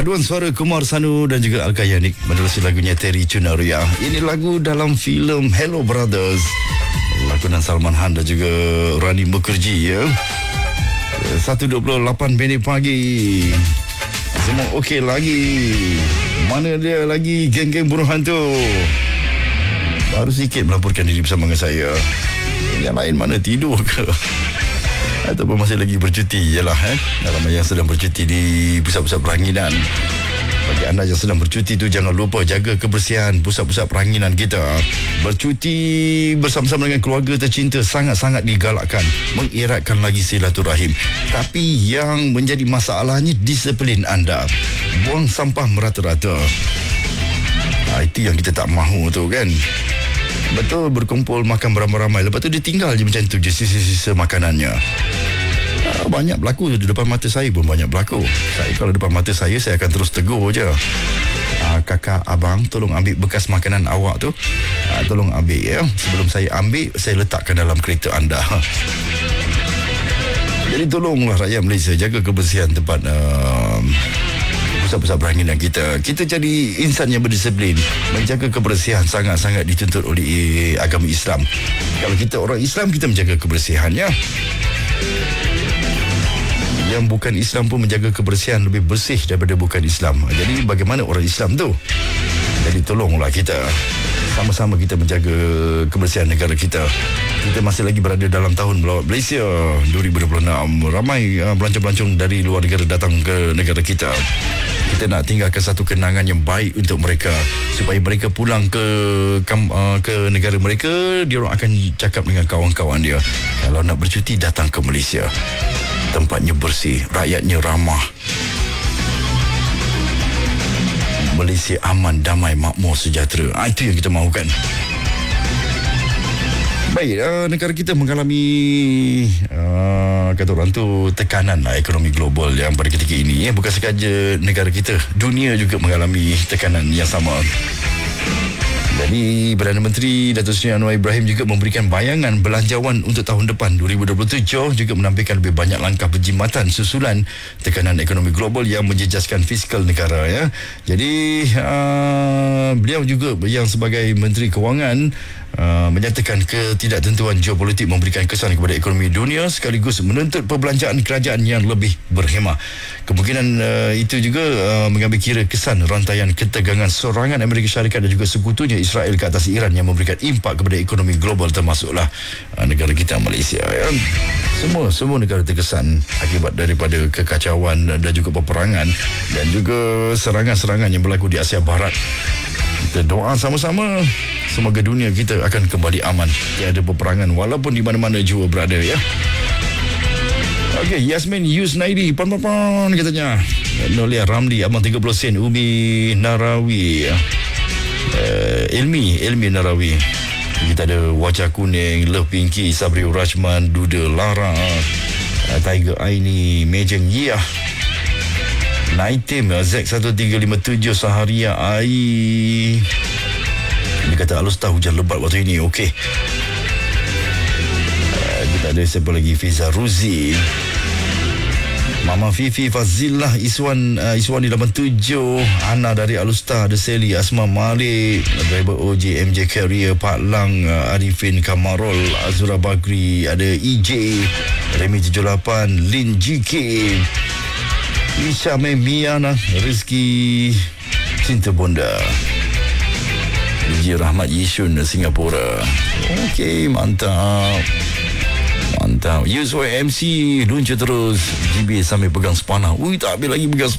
Paduan suara Kumar Sanu dan juga Alka Yanik menerusi lagunya Terry Cunaria. Ini lagu dalam filem Hello Brothers, lakonan Salman Khan dan juga Rani Mukherjee ya. 1.28 pagi. Semua okey lagi. Mana dia lagi geng-geng bunuh hantu? Baru sikit melaporkan diri bersama dengan saya. Yang lain mana tidur ke? Ataupun masih lagi bercuti jelah dalam yang sedang bercuti di pusat-pusat peranginan. Bagi anda yang sedang bercuti tu, jangan lupa jaga kebersihan pusat-pusat peranginan kita. Bercuti bersama-sama dengan keluarga tercinta sangat-sangat digalakkan, mengeratkan lagi silaturahim. Tapi yang menjadi masalahnya disiplin anda. Buang sampah merata-rata. Itu yang kita tak mahu tu kan. Betul, berkumpul makan beramai-ramai, lepas tu dia tinggal je macam tu je, sisa-sisa makanannya. Banyak berlaku di depan mata saya pun banyak berlaku. Saya kalau depan mata saya akan terus tegur je. Kakak, abang, tolong ambil bekas makanan awak tu. Tolong ambil ya. Sebelum saya ambil, saya letakkan dalam kereta anda. Jadi tolonglah rakyat Malaysia jaga kebersihan tempat pusat-pusat peranginan kita. Kita jadi insan yang berdisiplin. Menjaga kebersihan sangat-sangat dituntut oleh agama Islam. Kalau kita orang Islam, kita menjaga kebersihannya. Yang bukan Islam pun menjaga kebersihan lebih bersih daripada bukan Islam. Jadi bagaimana orang Islam tu? Jadi tolonglah kita sama-sama kita menjaga kebersihan negara kita. Kita masih lagi berada dalam tahun melawat Malaysia 2026. Ramai pelancong-pelancong dari luar negara datang ke negara kita. Kita nak tinggalkan satu kenangan yang baik untuk mereka, supaya mereka pulang ke negara mereka, dia orang akan cakap dengan kawan-kawan dia, kalau nak bercuti datang ke Malaysia. Tempatnya bersih, rakyatnya ramah. Malaysia aman, damai, makmur, sejahtera. Itu yang kita mahukan. Baik, negara kita mengalami kata orang tu tekanan ekonomi global yang pada ketika ini bukan sahaja negara kita, dunia juga mengalami tekanan yang sama. Jadi Perdana Menteri Datuk Seri Anwar Ibrahim juga memberikan bayangan belanjawan untuk tahun depan 2027, juga menampilkan lebih banyak langkah penjimatan susulan tekanan ekonomi global yang menjejaskan fiskal negara ya. Jadi beliau juga yang sebagai Menteri Kewangan menyatakan ketidaktentuan geopolitik memberikan kesan kepada ekonomi dunia sekaligus menuntut perbelanjaan kerajaan yang lebih berhemah. Kemungkinan itu juga mengambil kira kesan rantaian ketegangan serangan Amerika Syarikat dan juga sekutunya Israel ke atas Iran yang memberikan impak kepada ekonomi global, termasuklah negara kita Malaysia ya. Semua negara terkesan akibat daripada kekacauan dan juga peperangan dan juga serangan-serangan yang berlaku di Asia Barat. Kita doa sama-sama semoga dunia kita akan kembali aman, tiada peperangan walaupun di mana-mana jua berada ya. Okey, Yasmin Yusnaidi pan katanya. Nolia Ramli abang 30 sen. Umi Narawi Ilmi Narawi. Kita ada Wajah Kuning, Love Pinky, Sabri Rajman, Duda Lara, Tiger Aini, Mejeng Yah, Naitim Z1357 Saharia Ai. Dia kata Alustar hujan lebat waktu ini. Okey. Kita ada siapa lagi? Fiza Ruzi, Mama Fifi Fazilah, Iswani 87, Ana dari Alustar, ada Sally, Asma Malik, driver OJ, MJ Carrier, Pak Lang, Arifin Kamarol, Azura Bagri, ada EJ, Remy 78, Lin GK, Isha Miana, Rizky Cinta Bonda, Biji Rahmat Yishun Singapura. Okey, mantap. Yusuf MC luncur terus. GB sambil pegang sepanah. Tak habis lagi pegang